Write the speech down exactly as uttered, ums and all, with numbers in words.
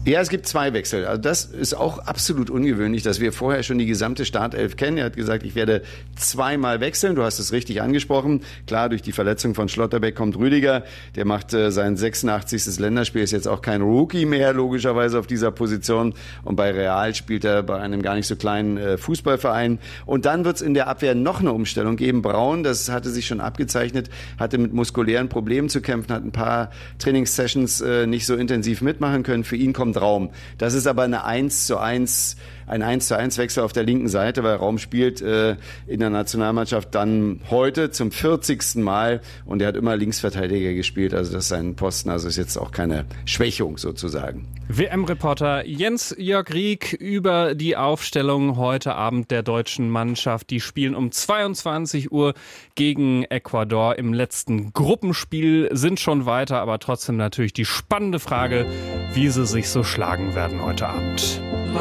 Ja, es gibt zwei Wechsel. Also das ist auch absolut ungewöhnlich, dass wir vorher schon die gesamte Startelf kennen. Er hat gesagt, ich werde zweimal wechseln. Du hast es richtig angesprochen. Klar, durch die Verletzung von Schlotterbeck kommt Rüdiger. Der macht äh, sein sechsundachtzigsten Länderspiel, ist jetzt auch kein Rookie mehr, logischerweise auf dieser Position. Und bei Real spielt er bei einem gar nicht so kleinen äh, Fußballverein. Und dann wird es in der Abwehr noch eine Umstellung geben. Braun, das hatte sich schon abgezeichnet, hatte mit muskulären Problemen zu kämpfen, hat ein paar Trainingssessions äh, nicht so intensiv mitmachen können. Für ihn kommt Raum. Das ist aber eine eins zu eins, ein eins zu eins Wechsel auf der linken Seite, weil Raum spielt äh, in der Nationalmannschaft dann heute zum vierzigsten Mal und er hat immer Linksverteidiger gespielt, also das ist sein Posten, also ist jetzt auch keine Schwächung sozusagen. W M-Reporter Jens-Jörg Rieck über die Aufstellung heute Abend der deutschen Mannschaft. Die spielen um zweiundzwanzig Uhr gegen Ecuador im letzten Gruppenspiel, sind schon weiter, aber trotzdem natürlich die spannende Frage, wie sie sich so schlagen werden heute Abend.